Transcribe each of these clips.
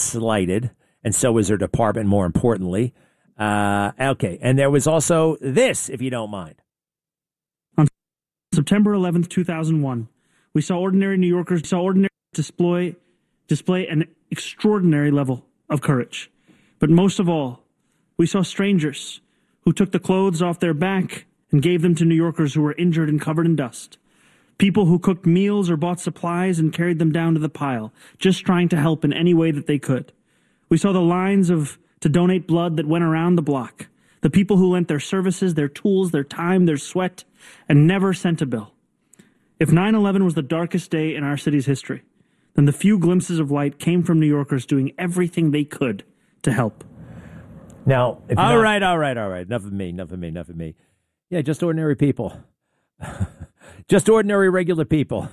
slighted, and so was her department, more importantly. Okay, and there was also this, if you don't mind. On September 11th, 2001, we saw ordinary New Yorkers display an extraordinary level of courage. But most of all, we saw strangers who took the clothes off their back and gave them to New Yorkers who were injured and covered in dust. People who cooked meals or bought supplies and carried them down to the pile, just trying to help in any way that they could. We saw the lines to donate blood that went around the block. The people who lent their services, their tools, their time, their sweat, and never sent a bill. If 9/11 was the darkest day in our city's history, then the few glimpses of light came from New Yorkers doing everything they could to help. Now, all right. Enough of me. Yeah, just ordinary people. Just ordinary, regular people.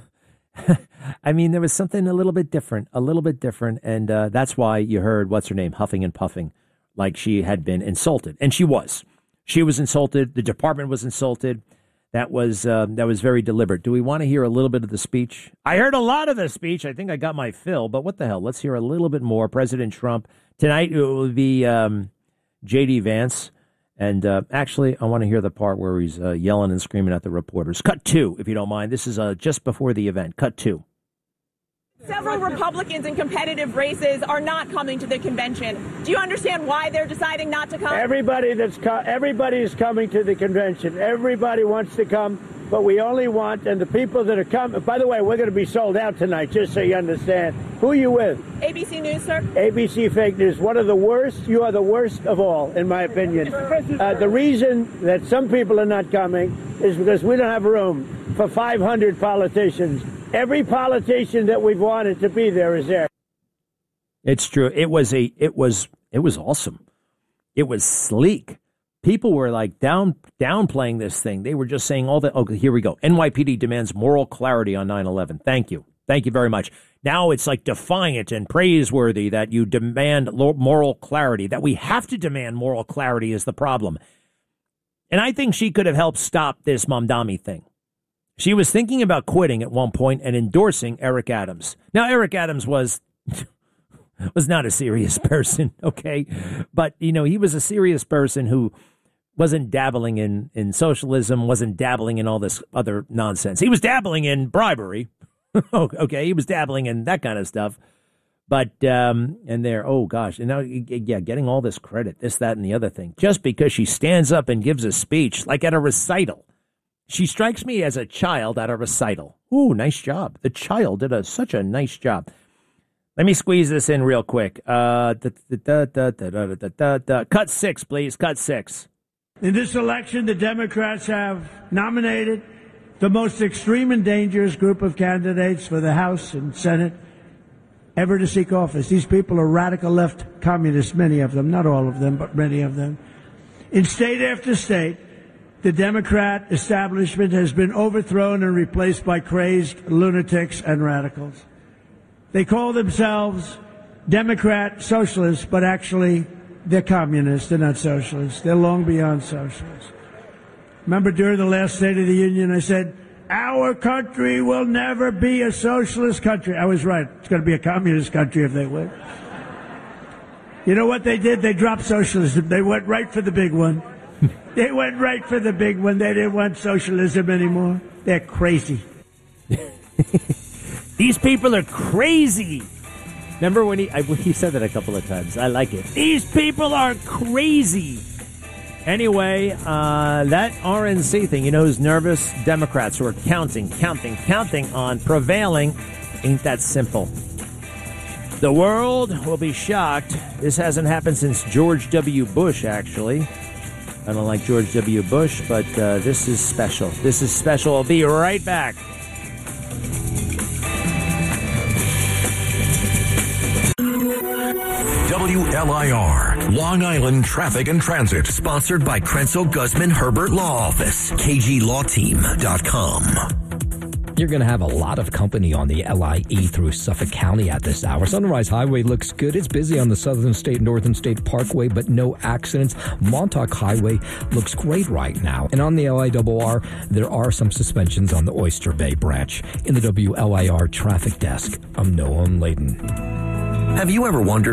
I mean, there was something a little bit different, and that's why you heard, what's her name, huffing and puffing, like she had been insulted. And she was. She was insulted. The department was insulted. That was very deliberate. Do we want to hear a little bit of the speech? I heard a lot of the speech. I think I got my fill, but what the hell? Let's hear a little bit more. President Trump. Tonight it will be J.D. Vance. And actually, I want to hear the part where he's yelling and screaming at the reporters. Cut 2, if you don't mind. This is just before the event. Cut 2. Several Republicans in competitive races are not coming to the convention. Do you understand why they're deciding not to come? Everybody is coming to the convention. Everybody wants to come, but we only want, and the people that are coming, by the way, we're going to be sold out tonight, just so you understand. Who are you with? ABC News, sir. ABC Fake News. One of the worst. You are the worst of all, in my opinion. The reason that some people are not coming is because we don't have room for 500 politicians. Every politician that we've wanted to be there is there. It's true. It was awesome. It was sleek. People were like downplaying this thing. They were just saying all that. Okay, here we go. NYPD demands moral clarity on 9/11. Thank you. Thank you very much. Now it's like defiant and praiseworthy that you demand moral clarity, that we have to demand moral clarity is the problem. And I think she could have helped stop this Mamdani thing. She was thinking about quitting at one point and endorsing Eric Adams. Now, Eric Adams was not a serious person, okay? But, you know, he was a serious person who wasn't dabbling in socialism, wasn't dabbling in all this other nonsense. He was dabbling in bribery, okay? He was dabbling in that kind of stuff. But, and there, oh, gosh, and now, yeah, getting all this credit, this, that, and the other thing, just because she stands up and gives a speech, like at a recital. She strikes me as a child at a recital. Ooh, nice job. The child did such a nice job. Let me squeeze this in real quick. Cut 6, please. Cut 6. In this election, the Democrats have nominated the most extreme and dangerous group of candidates for the House and Senate ever to seek office. These people are radical left communists, many of them, not all of them, but many of them. In state after state, the Democrat establishment has been overthrown and replaced by crazed lunatics and radicals. They call themselves Democrat socialists, but actually they're communists. They're not socialists. They're long beyond socialists. Remember during the last State of the Union, I said, our country will never be a socialist country. I was right. It's going to be a communist country if they win. You know what they did? They dropped socialism. They went right for the big one. They went right for the big one. They didn't want socialism anymore. They're crazy. These people are crazy. Remember when he said that a couple of times. I like it. These people are crazy. Anyway, that RNC thing, you know who's nervous? Democrats who are counting on prevailing. Ain't that simple. The world will be shocked. This hasn't happened since George W. Bush, actually. I don't like George W. Bush, but this is special. This is special. I'll be right back. WLIR, Long Island Traffic and Transit. Sponsored by Krenzel Guzman Herbert Law Office. KGLawTeam.com. You're going to have a lot of company on the LIE through Suffolk County at this hour. Sunrise Highway looks good. It's busy on the Southern State, Northern State Parkway, but no accidents. Montauk Highway looks great right now. And on the LIRR, there are some suspensions on the Oyster Bay branch. In the WLIR traffic desk, I'm Noam Layden. Have you ever wondered